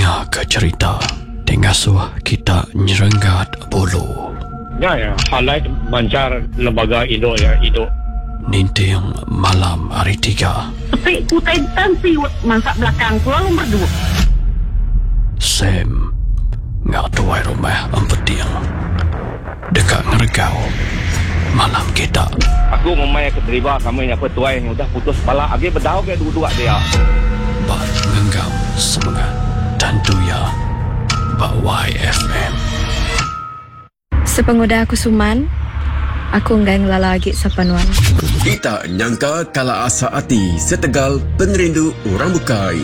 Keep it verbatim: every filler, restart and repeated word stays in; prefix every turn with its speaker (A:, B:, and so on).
A: Nya ke cerita Tengasuh kita nyerenggat bulu.
B: Ya ya, halai mancar lembaga Indo ya, Indo.
A: Ninting malam hari tiga.
C: Tapi kutai tansi masak belakang pulang nomor dua.
A: Sam ngak tuai rumah empeting. Dekat ngergau malam kita.
B: Aku memang keterima kamu yang apa tuai yang udah putus kepala. Agi berdau ke dua-dua dia.
A: Bak ngenggam semangat tentu ya. Bak Y F M.
D: Sepengoda aku Suman, aku enggak ngelala lagi sapanuan.
E: Kita nyangka kala asa hati setegal pengerindu orang bukai.